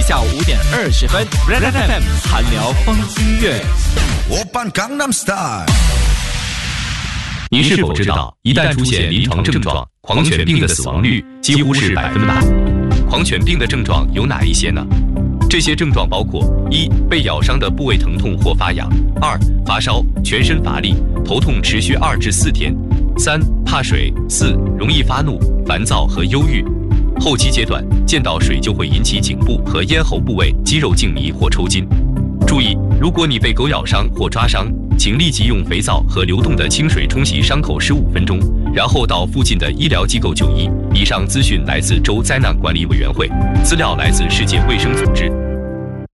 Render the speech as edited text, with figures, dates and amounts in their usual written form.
下午5点20分 ，Red FM 韩聊风音乐。 您是否知道，一旦出现临床症状，狂犬病的死亡率几乎是100%。狂犬病的症状有哪一些呢？这些症状包括：1. 被咬伤的部位疼痛或发痒；2. 发烧、全身乏力、头痛持续2至4天；3. 怕水；4. 容易发怒、烦躁和忧郁。后期阶段，见到水就会引起颈部和咽喉部位肌肉痉迷或抽筋。注意，如果你被狗咬伤或抓伤，请立即用肥皂和流动的清水冲洗伤口15分钟，然后到附近的医疗机构就医。以上资讯来自州灾难管理委员会，资料来自世界卫生组织。